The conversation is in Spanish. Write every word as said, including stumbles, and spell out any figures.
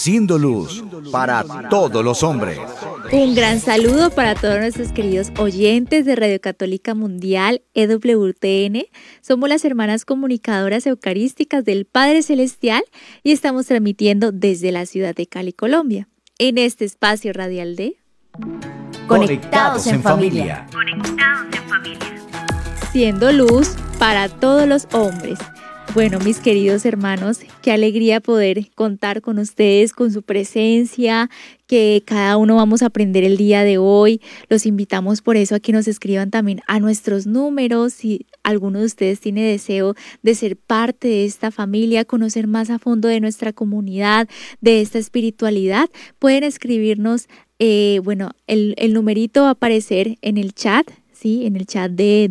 siendo luz para todos los hombres. Un gran saludo para todos nuestros queridos oyentes de Radio Católica Mundial, E W T N. Somos las hermanas comunicadoras eucarísticas del Padre Celestial y estamos transmitiendo desde la ciudad de Cali, Colombia, en este espacio radial de Conectados en familia. Conectados en familia. Siendo luz para todos los hombres. Bueno, mis queridos hermanos, qué alegría poder contar con ustedes, con su presencia, que cada uno vamos a aprender el día de hoy. Los invitamos por eso a que nos escriban también a nuestros números. Si alguno de ustedes tiene deseo de ser parte de esta familia, conocer más a fondo de nuestra comunidad, de esta espiritualidad, pueden escribirnos. Eh, bueno, el, el numerito va a aparecer en el chat, ¿sí? En el chat de